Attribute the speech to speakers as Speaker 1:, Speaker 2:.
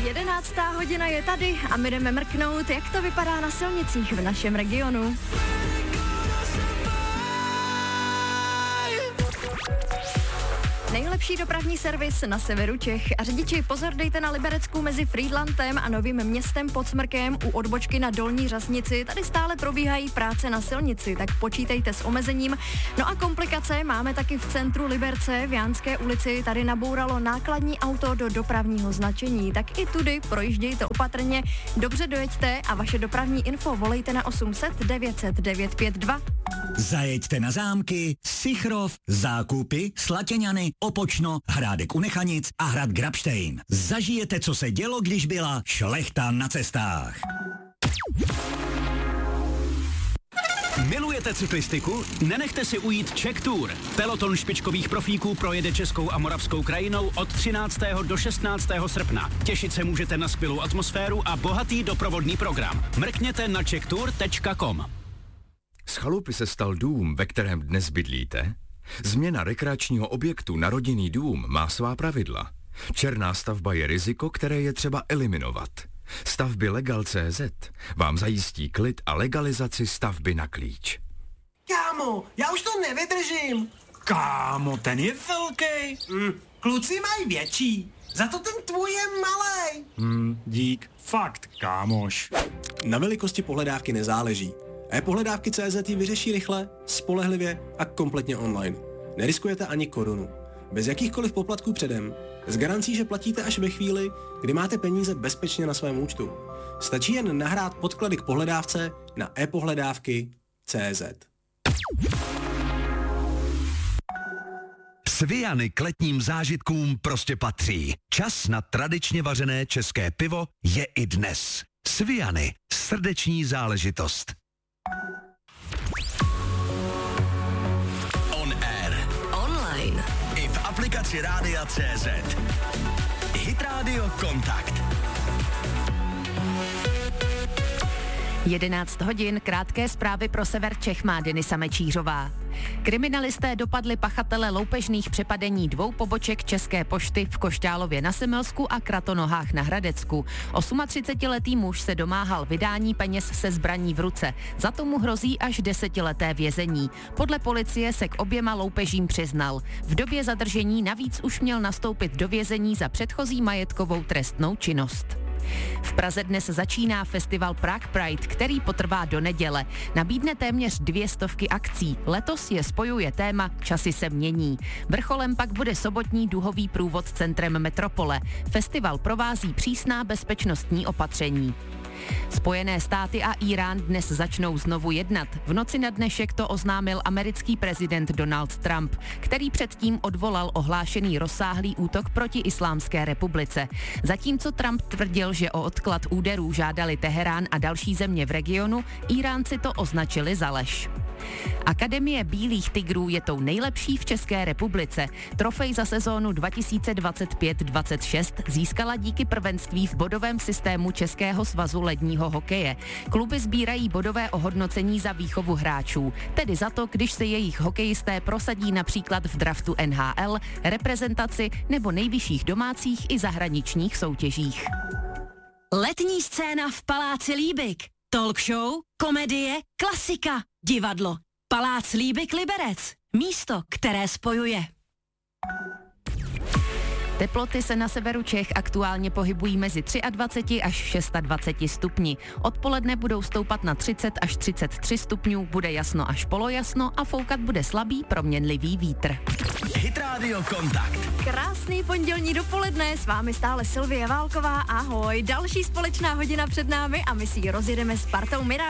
Speaker 1: 11. hodina je tady a my jdeme mrknout, jak to vypadá na silnicích v našem regionu. Nejlepší dopravní servis na severu Čech. A řidiči, pozor, dejte na Liberecku mezi Frýdlantem a Novým Městem pod Smrkem u odbočky na Dolní Řasnici. Tady stále probíhají práce na silnici, tak počítejte s omezením. No a komplikace máme taky v centru Liberce, v Jánské ulici. Tady nabouralo nákladní auto do dopravního značení. Tak i tudy projíždějte opatrně, dobře dojeďte a vaše dopravní info volejte na 800 900 952.
Speaker 2: Zajeďte na zámky, Sichrov, Zákupy, Slatěňany, Opočno, Hrádek u Nechanic a hrad Grabštejn. Zažijete, co se dělo, když byla šlechta na cestách.
Speaker 3: Milujete cyklistiku? Nenechte si ujít Czech Tour. Peloton špičkových profíků projede českou a moravskou krajinou od 13. do 16. srpna. Těšit se můžete na skvělou atmosféru a bohatý doprovodný program. Mrkněte na czechtour.com.
Speaker 4: Z chalupy se stal dům, ve kterém dnes bydlíte? Změna rekreačního objektu na rodinný dům má svá pravidla. Černá stavba je riziko, které je třeba eliminovat. Stavby Legal.cz vám zajistí klid a legalizaci stavby na klíč.
Speaker 5: Kámo, já už to nevydržím.
Speaker 6: Kámo, ten je velký.
Speaker 5: Kluci mají větší, za to ten tvůj je malej.
Speaker 6: Dík. Fakt, kámoš.
Speaker 7: Na velikosti pohledávky nezáleží. E-pohledávky.cz ji vyřeší rychle, spolehlivě a kompletně online. Neriskujete ani korunu. Bez jakýchkoliv poplatků předem. S garancí, že platíte až ve chvíli, kdy máte peníze bezpečně na svém účtu. Stačí jen nahrát podklady k pohledávce na e-pohledávky.cz.
Speaker 8: Sviany k letním zážitkům prostě patří. Čas na tradičně vařené české pivo je i dnes. Sviany, srdeční záležitost.
Speaker 2: On air.
Speaker 1: Online.
Speaker 2: I v aplikaci Rádia.cz. Hit Radio Kontakt.
Speaker 9: 11 hodin, krátké zprávy pro sever Čech má Denisa Mečířová. Kriminalisté dopadli pachatele loupežných přepadení 2 poboček České pošty v Košťálově na Semelsku a Kratonohách na Hradecku. 38letý muž se domáhal vydání peněz se zbraní v ruce. Za to mu hrozí až 10leté vězení. Podle policie se k oběma loupežím přiznal. V době zadržení navíc už měl nastoupit do vězení za předchozí majetkovou trestnou činnost. V Praze dnes začíná festival Prague Pride, který potrvá do neděle. Nabídne téměř 200 akcí. Letos je spojuje téma Časy se mění. Vrcholem pak bude sobotní duhový průvod centrem metropole. Festival provází přísná bezpečnostní opatření. Spojené státy a Irán dnes začnou znovu jednat. V noci na dnešek to oznámil americký prezident Donald Trump, který předtím odvolal ohlášený rozsáhlý útok proti Islámské republice. Zatímco Trump tvrdil, že o odklad úderů žádali Teherán a další země v regionu, Iránci to označili za lež. Akademie bílých tigrů je tou nejlepší v České republice. Trofej za sezónu 2025-26 získala díky prvenství v bodovém systému Českého svazu ledního hokeje. Kluby sbírají bodové ohodnocení za výchovu hráčů, tedy za to, když se jejich hokejisté prosadí například v draftu NHL, reprezentaci nebo nejvyšších domácích i zahraničních soutěžích.
Speaker 10: Letní scéna v Paláci Líbik. Talk show, komedie, klasika, divadlo. Palác Líbik Liberec. Místo, které spojuje.
Speaker 9: Teploty se na severu Čech aktuálně pohybují mezi 23 až 26 stupni. Odpoledne budou stoupat na 30 až 33 stupňů, bude jasno až polojasno a foukat bude slabý proměnlivý vítr.
Speaker 2: Hit Radio Kontakt.
Speaker 1: Krásný pondělní dopoledne, s vámi stále Silvie Válková, ahoj. Další společná hodina před námi a my si ji rozjedeme s partou Mirá.